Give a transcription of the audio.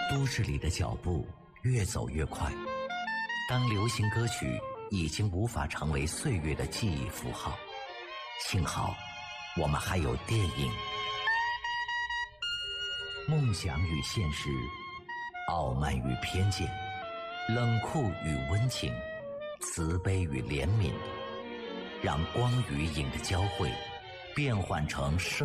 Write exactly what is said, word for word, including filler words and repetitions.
都市里的脚步越走越快，当流行歌曲已经无法成为岁月的记忆符号，幸好我们还有电影。梦想与现实，傲慢与偏见，冷酷与温情，慈悲与怜悯，让光与影的交汇变换成生